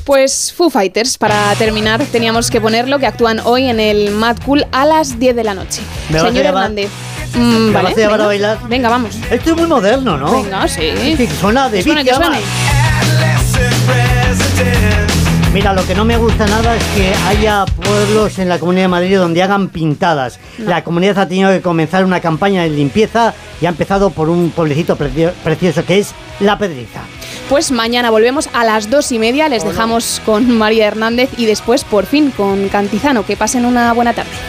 Pues Foo Fighters, para terminar, teníamos que ponerlo, que actúan hoy en el Mad Cool a las 10 de la noche. Señor Hernández. ¿Me vas a llevar a bailar? Venga, vamos. Esto es muy moderno, ¿no? Venga, sí. Que suena de que suene. Mira, lo que no me gusta nada es que haya pueblos en la Comunidad de Madrid donde hagan pintadas. No. La comunidad ha tenido que comenzar una campaña de limpieza y ha empezado por un pueblecito precioso que es La Pedriza. Pues mañana volvemos a las 2:30. Les dejamos con María Hernández y después, por fin, con Cantizano. Que pasen una buena tarde.